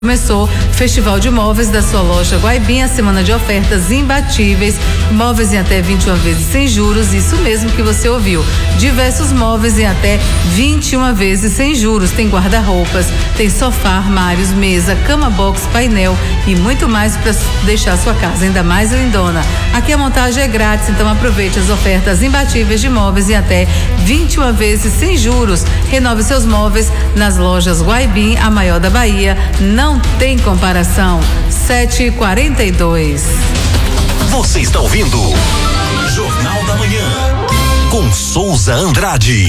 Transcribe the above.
Começou o Festival de Móveis da sua loja Guaibim, a semana de ofertas imbatíveis, móveis em até 21 vezes sem juros, isso mesmo que você ouviu. Diversos móveis em até 21 vezes sem juros. Tem guarda-roupas, tem sofá, armários, mesa, cama box, painel e muito mais para deixar sua casa ainda mais lindona. Aqui a montagem é grátis, então aproveite as ofertas imbatíveis de móveis em até 21 vezes sem juros. Renove seus móveis nas lojas Guaibim, a maior da Bahia. Não tem comparação. 7h42. Você está ouvindo Jornal da Manhã com Souza Andrade.